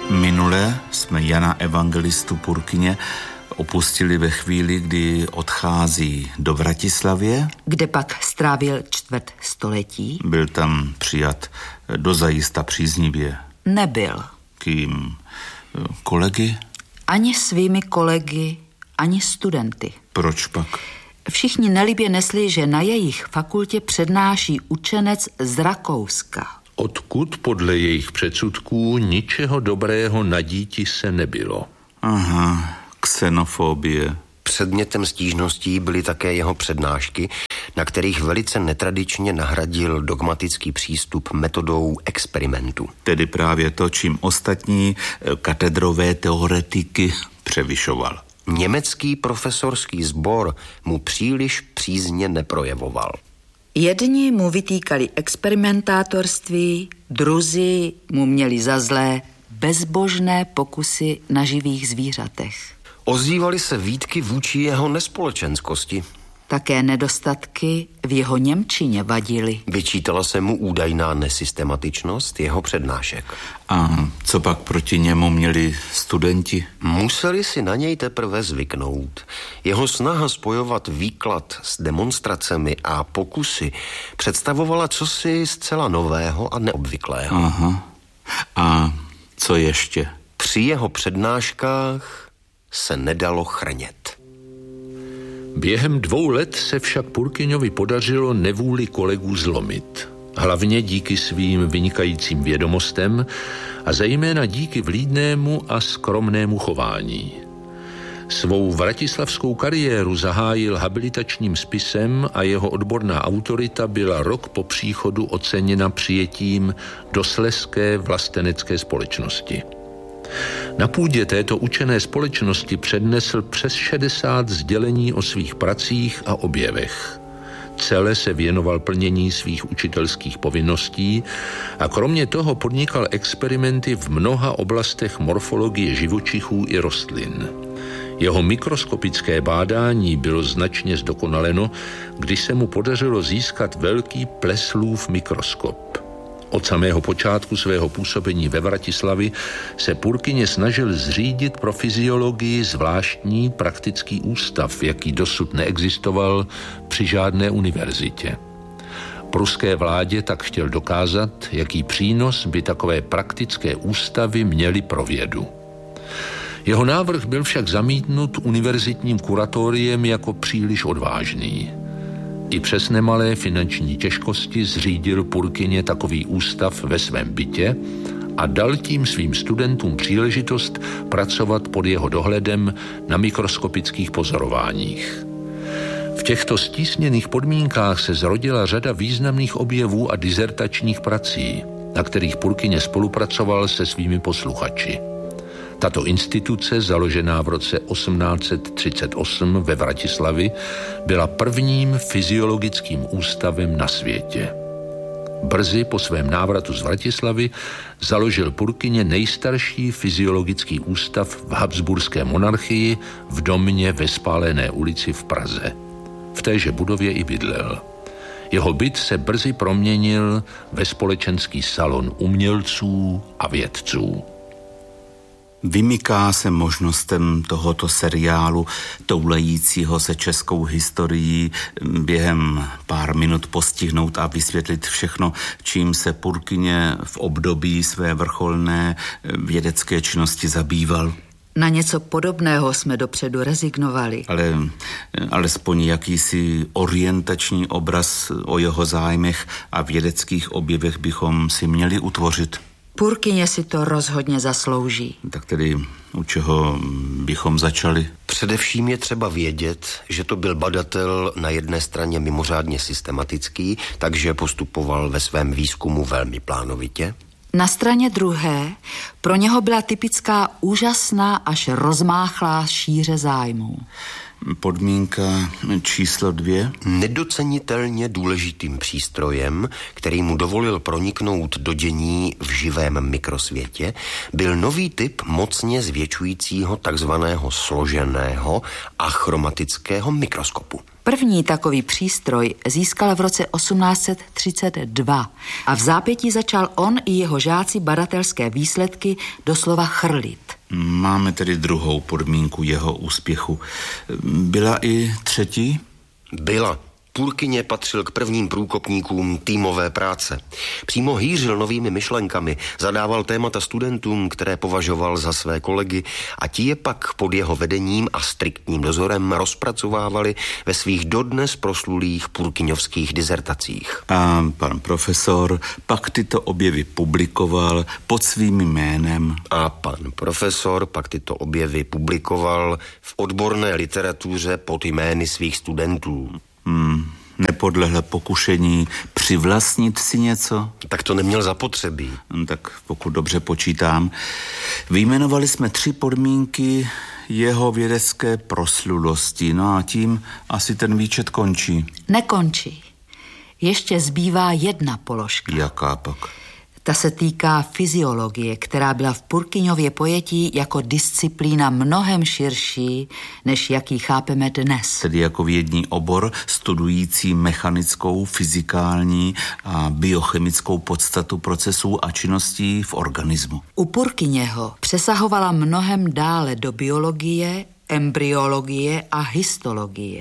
Minule jsme Jana Evangelistu Purkyně opustili ve chvíli, kdy odchází do Vratislavě, kde pak strávil čtvrt století. Byl tam přijat dozajista příznivě. Nebyl. Kým? Kolegy? Ani svými kolegy, ani studenty. Proč pak? Všichni nelibě nesli, že na jejich fakultě přednáší učenec z Rakouska. Odkud podle jejich předsudků ničeho dobrého na díti se nebylo. Aha, xenofobie. Předmětem stížností byly také jeho přednášky, na kterých velice netradičně nahradil dogmatický přístup metodou experimentu. Tedy právě to, čím ostatní katedrové teoretiky převyšoval. Německý profesorský sbor mu příliš přízně neprojevoval. Jedni mu vytýkali experimentátorství, druzí mu měli za zlé bezbožné pokusy na živých zvířatech. Ozývaly se výtky vůči jeho nespolečenskosti. Také nedostatky v jeho němčině vadily. Vyčítala se mu údajná nesystematičnost jeho přednášek. A co pak proti němu měli studenti? Museli si na něj teprve zvyknout. Jeho snaha spojovat výklad s demonstracemi a pokusy představovala cosi zcela nového a neobvyklého. Aha. A co ještě? Při jeho přednáškách se nedalo chrnět. Během 2 let se však Purkyňovi podařilo nevůli kolegů zlomit. Hlavně díky svým vynikajícím vědomostem a zejména díky vlídnému a skromnému chování. Svou vratislavskou kariéru zahájil habilitačním spisem a jeho odborná autorita byla rok po příchodu oceněna přijetím do Slezské vlastenecké společnosti. Na půdě této učené společnosti přednesl přes 60 sdělení o svých pracích a objevech. Celé se věnoval plnění svých učitelských povinností a kromě toho podnikal experimenty v mnoha oblastech morfologie živočichů i rostlin. Jeho mikroskopické bádání bylo značně zdokonaleno, když se mu podařilo získat velký Pleslův mikroskop. Od samého počátku svého působení ve Vratislavi se Purkyně snažil zřídit pro fyziologii zvláštní praktický ústav, jaký dosud neexistoval při žádné univerzitě. Pruské vládě tak chtěl dokázat, jaký přínos by takové praktické ústavy měly pro vědu. Jeho návrh byl však zamítnut univerzitním kuratoriem jako příliš odvážný. I přes nemalé finanční těžkosti zřídil Purkyně takový ústav ve svém bytě a dal tím svým studentům příležitost pracovat pod jeho dohledem na mikroskopických pozorováních. V těchto stísněných podmínkách se zrodila řada významných objevů a dizertačních prací, na kterých Purkyně spolupracoval se svými posluchači. Tato instituce, založená v roce 1838 ve Vratislavi, byla prvním fyziologickým ústavem na světě. Brzy po svém návratu z Vratislavy založil Purkyně nejstarší fyziologický ústav v Habsburské monarchii v domě ve Spálené ulici v Praze. V téže budově i bydlel. Jeho byt se brzy proměnil ve společenský salon umělců a vědců. Vymyká se možnostem tohoto seriálu toulejícího se českou historií během pár minut postihnout a vysvětlit všechno, čím se Purkyně v období své vrcholné vědecké činnosti zabýval. Na něco podobného jsme dopředu rezignovali. Ale alespoň jakýsi orientační obraz o jeho zájmech a vědeckých objevech bychom si měli utvořit. Purkyně si to rozhodně zaslouží. Tak tedy u čeho bychom začali? Především je třeba vědět, že to byl badatel na jedné straně mimořádně systematický, takže postupoval ve svém výzkumu velmi plánovitě. Na straně druhé pro něho byla typická úžasná až rozmáchlá šíře zájmů. Podmínka číslo 2. Nedocenitelně důležitým přístrojem, který mu dovolil proniknout do dění v živém mikrosvětě, byl nový typ mocně zvětšujícího takzvaného složeného achromatického mikroskopu. První takový přístroj získal v roce 1832 a v zápětí začal on i jeho žáci badatelské výsledky doslova chrlit. Máme tedy druhou podmínku jeho úspěchu. Byla i třetí? Byla. Purkyně patřil k prvním průkopníkům týmové práce. Přímo hýřil novými myšlenkami, zadával témata studentům, které považoval za své kolegy, a ti je pak pod jeho vedením a striktním dozorem rozpracovávali ve svých dodnes proslulých purkyňovských dizertacích. A pan profesor pak tyto objevy publikoval pod svým jménem. A pan profesor pak tyto objevy publikoval v odborné literatuře pod jmény svých studentů. Nepodlehl pokušení přivlastnit si něco? Tak to neměl zapotřebí. Tak pokud dobře počítám, vyjmenovali jsme 3 podmínky jeho vědecké proslulosti. No a tím asi ten výčet končí. Nekončí. Ještě zbývá jedna položka. Jaká pak? Ta se týká fyziologie, která byla v Purkyňově pojetí jako disciplína mnohem širší, než jaký chápeme dnes. Tedy jako vědní obor studující mechanickou, fyzikální a biochemickou podstatu procesů a činností v organismu. U Purkyněho přesahovala mnohem dále do biologie, embryologie a histologie.